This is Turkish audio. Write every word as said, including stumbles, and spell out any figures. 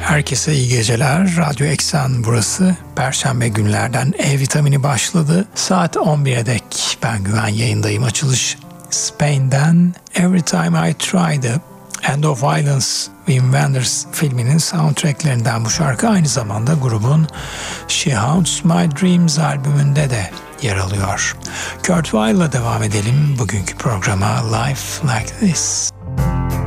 Herkese iyi geceler. Radyo Eksen burası. Perşembe günlerden E vitamini başladı. Saat on bire dek ben Güven yayındayım. Açılış Spain'den Every Time I Try the End of Violence, Wim Wenders filminin soundtracklerinden bu şarkı aynı zamanda grubun She Haunts My Dreams albümünde de yer alıyor. Kurt Weill'la devam edelim bugünkü programa Life Like This.